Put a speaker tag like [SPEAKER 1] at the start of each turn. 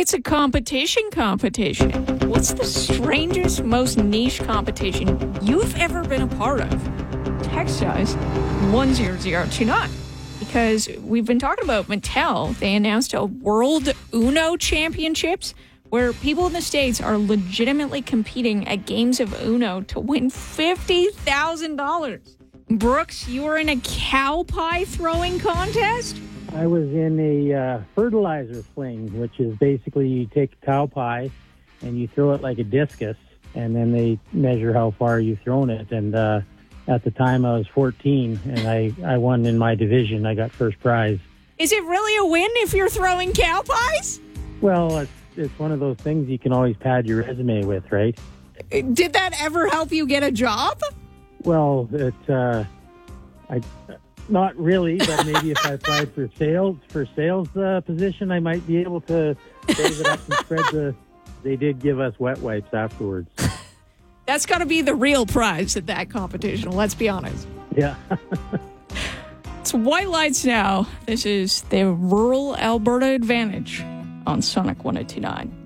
[SPEAKER 1] It's a competition. What's the strangest, most niche competition you've ever been a part of? Text us 10029. Because we've been talking about Mattel. They announced a World Uno Championships where people in the States are legitimately competing at games of Uno to win $50,000. Brooks, you were in a cow pie throwing contest?
[SPEAKER 2] I was in a fertilizer fling, which is basically you take a cow pie and you throw it like a discus, and then they measure how far you've thrown it. And at the time, I was 14, and I won in my division. I got first prize.
[SPEAKER 1] Is it really a win if you're throwing cow pies?
[SPEAKER 2] Well, it's one of those things you can always pad your resume with, right?
[SPEAKER 1] Did that ever help you get a job?
[SPEAKER 2] Well, not really, but maybe if I applied for sales position, I might be able to save it up and spread They did give us wet wipes afterwards.
[SPEAKER 1] That's got to be the real prize at that competition, let's be honest.
[SPEAKER 2] Yeah.
[SPEAKER 1] It's White Lights Now. This is the Rural Alberta Advantage on Sonic 102.9.